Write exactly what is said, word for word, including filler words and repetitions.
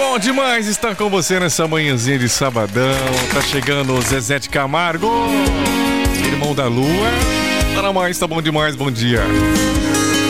Bom demais estar com você nessa manhãzinha de sabadão. Tá chegando o Zezé de Camargo, irmão da Lua. Tá na mais, tá bom demais, bom dia.